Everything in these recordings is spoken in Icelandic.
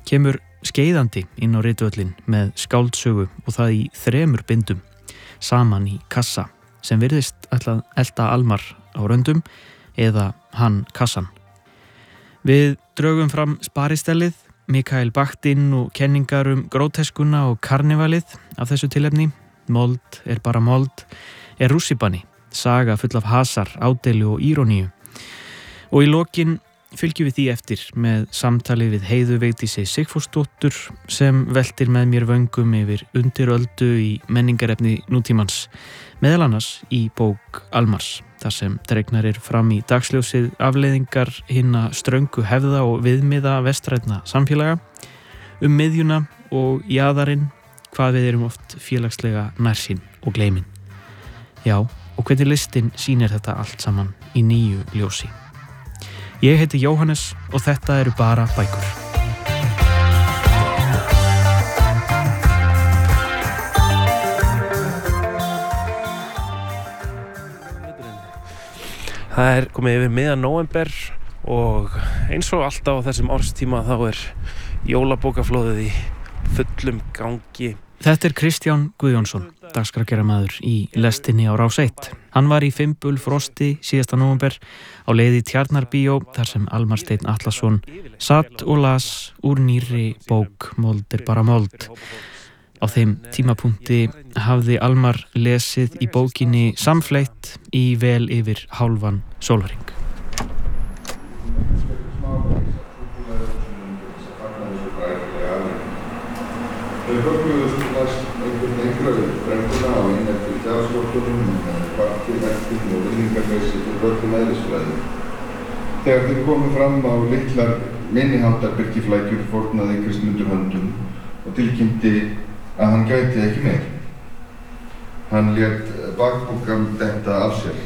kemur skeiðandi inn á ritvöllin með skáldsögu og það í 3 bindum saman í kassa sem virðist ætlað elta Almar á röndum eða hann kassan. Við drögum fram sparistellið, Mikael Bakhtin og kenningar gróteskuna og karnevalið af þessu tilefni. Mold er bara mold er rússíbani, saga full af hasar, ádeilu og íróníu. Og í lokin fylgjum við því eftir með samtali við Heiðu Vigdísi Sigfúsdóttur sem veltir með mér vöngum yfir undiröldu í menningarefni nútímans, meðal annars í bók Almars, þar sem dregnar fram í dagsljósið afleiðingar hinna ströngu hefða og viðmiða vestrænna samfélaga, miðjuna og jaðarinn, hvað við erum oft félagslega nærsýn og gleymin. Já, og hvernig listin sýnir þetta allt saman í nýju ljósi. Ég heiti Jóhannes og þetta eru bara bækur. Það komið yfir miðjan nóvember og eins og alltaf á þessum árstíma þá jólabókaflóðið í fullum gangi. Þetta Kristján Guðjónsson, dagskrárgerðarmaður í lestinni á Rás 1. Hann var í Fimbulfrosti síðasta nóvember á leið í Tjarnarbíó þar sem Almar Steinn Atlason satt og las úr nýrri bók Mold er bara mold. Á þeim tímapunkti hafði Almar lesið í bókinni samfleytt í vel yfir hálfan sólarhring. Þau höfðuðu einhvern veginn brenguna á inneftir tjáðskortunum, kvartir, verktum og vinningarleysi fyrir völdum eðlisfræði. Þegar þeir komu fram á litlar minniháttar birkiflækjur fórnaði Kristmundur höndum og tilkynnti að hann gæti ekki meir. Hann lét bakbúkan detta af sér.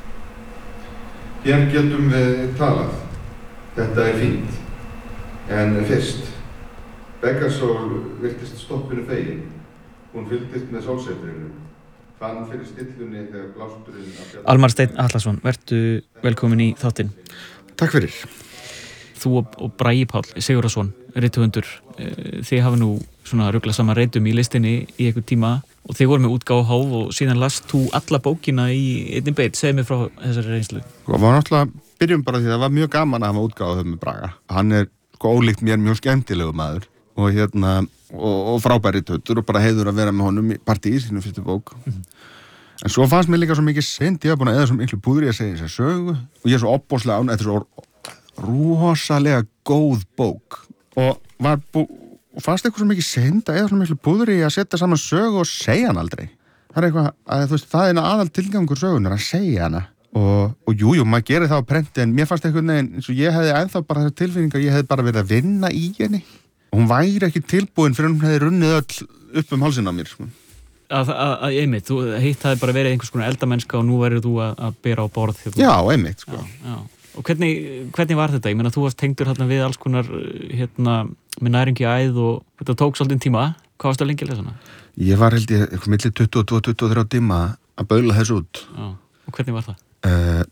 Hér getum við talað. Þetta fínt. En fyrst. Beggarsól virtist stoppinu fegin. Hún fylgdist með sólsetrinu. Fann fyrir stillunni þegar blásturinn... Almar Steinn Atlason, vertu velkomin í þáttinn. Takk fyrir. Þú og Bragi Páll Sigurðarson, rithöfundur, þið hafa nú svona ruglað saman reitum í listinni í einhvern tíma og þið voru með útgáfu Hóf og síðan last þú alla bókina í einni beit. Segð mér frá þessari reynslu. Það var náttúrulega, byrjum bara því það var mjög gaman að hafa útgáfu með Braga. Hann ólíkt mér mjög skemmtilegu maður. Og og frábæri rithöfundur og bara heiður að vera með honum í partíi sínum fyrstu bók. En svo fannst mér líka svo mikið synd, ég var búin að eða svo miklu púðri að segja þessa sögu og ég svo opbóðslega án, þetta svo rosalega góð bók og fannst eitthvað svo mikið synd að eða svo miklu púðri að setja saman sögu og segja hann aldrei. Það eitthvað, að þú veist, það aðal tilgangur sögunar að segja hana og jú, maður gerir það á prenti en mér fannst eitthvað neginn, eins og ég hefði ennþá bara þessa tilfinningu að ég hefði bara verið að vinna í henni. Hún væri ekki tilbúin fyrir hún hefði runnið öll upp hálsinn á mér. Sko. Einmitt, þú hitt hafi bara verið einhvers konar eldamennska og nú verður þú að bera á borð. Já, einmitt, sko. Já. Og hvernig var þetta? Ég meina, þú varst tengdur við alls konar, með næringi æð og þetta tók svolítið tíma. Hvað varst það lengi að lesa hana? Ég var held ég eitthvað milli 22-23 tíma að baula þessu út. Já, og hvernig var það?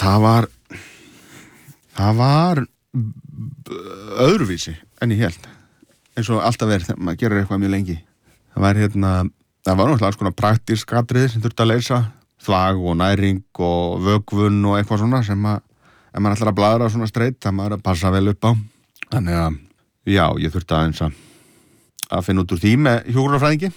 Það var öðruvísi en ég held. Eins og alltaf þegar maður gerir eitthvað mjög lengi. Það var náttúrulega alls konar praktísk atriði sem þurfti að leysa, þvag og næring og vökvun og eitthvað svona sem ef maður ætlar að blaðra svona streitt, það maður að passa vel upp á. Þannig að, já, ég þurfti aðeins að finna út úr því með hjúkrunarfræðingi.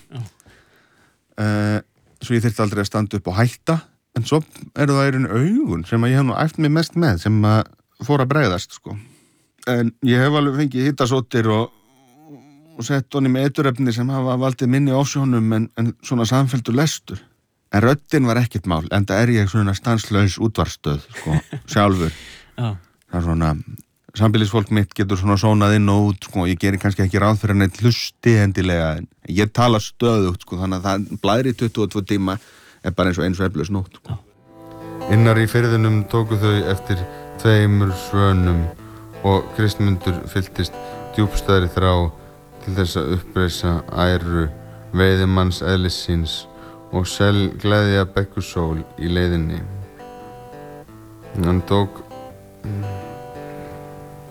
Svo ég þurfti aldrei að standa upp og hætta, en svo eru það í raun augun sem að ég hef nú æft mig mest með, sem að fór að bregðast, sko. En ég hef alveg fengið hittasóttir og sett honni með eiturefni sem hafa valdið minni ofsjónum en svona samfelldur lestur. En röddin var ekkert mál, enda ég svona stanslaus útvarpsstöð, sko, sjálfur. Já. Það svona, sambýlisfólk mitt getur svona sónað inn og út, sko, ég gerir kannski ekki ráð fyrir neitt hlusti endilega, en ég tala stöðugt, sko, þannig að það blæðir í 22 tíma bara eins og svefnlaus nótt, sko. Innar í firðinum tóku þau eftir 2 svönum og Kristmundur fylltist djúpstæðri þrá til þess að uppreisa æru veiðimanns eðlissins og gleðja Beggarsól í leiðinni. Hann tók